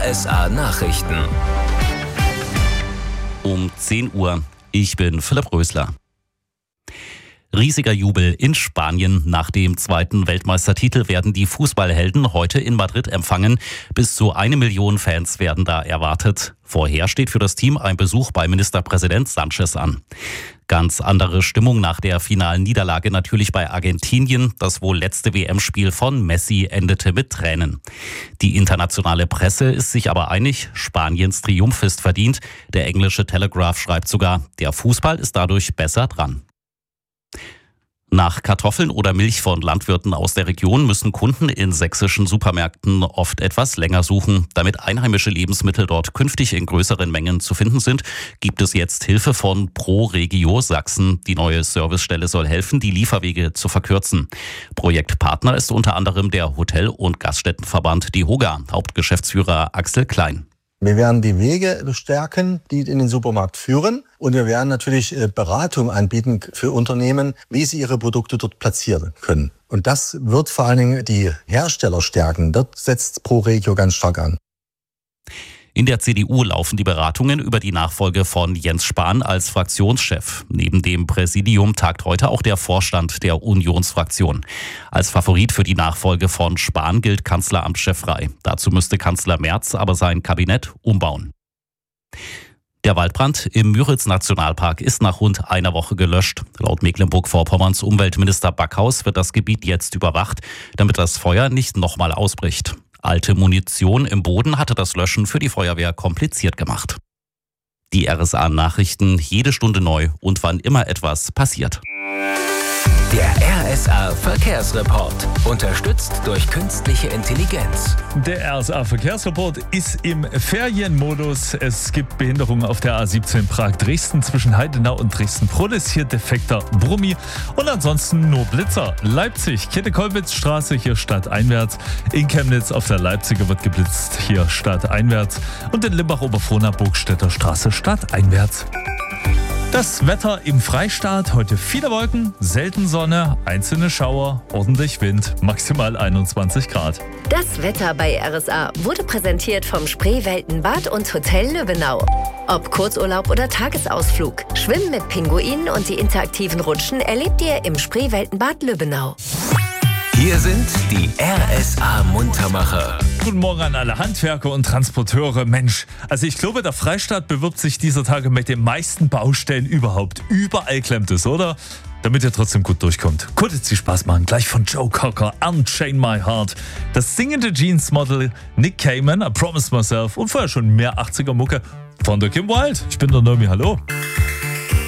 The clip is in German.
RSA Nachrichten. Um 10 Uhr. Ich bin Philipp Rösler. Riesiger Jubel in Spanien. Nach dem zweiten Weltmeistertitel werden die Fußballhelden heute in Madrid empfangen. Bis zu 1 Million Fans werden da erwartet. Vorher steht für das Team ein Besuch bei Ministerpräsident Sánchez an. Ganz andere Stimmung nach der finalen Niederlage natürlich bei Argentinien. Das wohl letzte WM-Spiel von Messi endete mit Tränen. Die internationale Presse ist sich aber einig, Spaniens Triumph ist verdient. Der englische Telegraph schreibt sogar, der Fußball ist dadurch besser dran. Nach Kartoffeln oder Milch von Landwirten aus der Region müssen Kunden in sächsischen Supermärkten oft etwas länger suchen. Damit einheimische Lebensmittel dort künftig in größeren Mengen zu finden sind, gibt es jetzt Hilfe von ProRegio Sachsen. Die neue Servicestelle soll helfen, die Lieferwege zu verkürzen. Projektpartner ist unter anderem der Hotel- und Gaststättenverband DEHOGA, Hauptgeschäftsführer Axel Klein. Wir werden die Wege stärken, die in den Supermarkt führen. Und wir werden natürlich Beratung anbieten für Unternehmen, wie sie ihre Produkte dort platzieren können. Und das wird vor allen Dingen die Hersteller stärken. Dort setzt ProRegio ganz stark an. In der CDU laufen die Beratungen über die Nachfolge von Jens Spahn als Fraktionschef. Neben dem Präsidium tagt heute auch der Vorstand der Unionsfraktion. Als Favorit für die Nachfolge von Spahn gilt Kanzleramtschef Rey. Dazu müsste Kanzler Merz aber sein Kabinett umbauen. Der Waldbrand im Müritz-Nationalpark ist nach rund einer Woche gelöscht. Laut Mecklenburg-Vorpommerns Umweltminister Backhaus wird das Gebiet jetzt überwacht, damit das Feuer nicht nochmal ausbricht. Alte Munition im Boden hatte das Löschen für die Feuerwehr kompliziert gemacht. Die RSA-Nachrichten jede Stunde neu und wann immer etwas passiert. Der RSA Verkehrsreport, unterstützt durch künstliche Intelligenz. Der RSA Verkehrsreport ist im Ferienmodus. Es gibt Behinderungen auf der A17 Prag-Dresden zwischen Heidenau und Dresden-Prolis. Hier defekter Brummi und ansonsten nur Blitzer. Leipzig, Käthe-Kollwitz-Straße, hier stadteinwärts. In Chemnitz auf der Leipziger wird geblitzt, hier stadteinwärts. Und in Limbach-Oberfrohna, Burgstädter Straße, stadteinwärts. Das Wetter im Freistaat, heute viele Wolken, selten Sonne, einzelne Schauer, ordentlich Wind, maximal 21 Grad. Das Wetter bei RSA wurde präsentiert vom Spreeweltenbad und Hotel Lübbenau. Ob Kurzurlaub oder Tagesausflug, Schwimmen mit Pinguinen und die interaktiven Rutschen erlebt ihr im Spreeweltenbad Lübbenau. Hier sind die RSA-Muntermacher. Guten Morgen an alle Handwerker und Transporteure. Mensch, also ich glaube, der Freistaat bewirbt sich dieser Tage mit den meisten Baustellen überhaupt. Überall klemmt es, oder? Damit ihr trotzdem gut durchkommt. Könnte es Spaß machen. Gleich von Joe Cocker, Unchain My Heart. Das singende Jeans-Model Nick Cayman, I Promise Myself und vorher schon mehr 80er-Mucke von der Kim Wilde. Ich bin der Nomi, hallo.